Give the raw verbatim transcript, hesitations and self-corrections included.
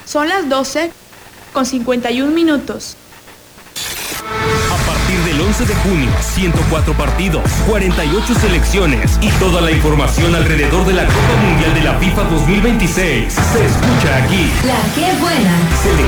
Son las doce con cincuenta y un minutos. A partir del once de junio, ciento cuatro partidos, cuarenta y ocho selecciones y toda la información alrededor de la Copa Mundial de la FIFA dos mil veintiséis se escucha aquí. La Qué Buena. Selección